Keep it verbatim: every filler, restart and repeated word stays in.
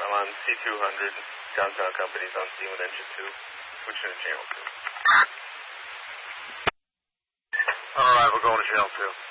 I'm on C two hundred. Johnstown Company's on scene with engine two. Switching to channel two. On arrival, going to channel two.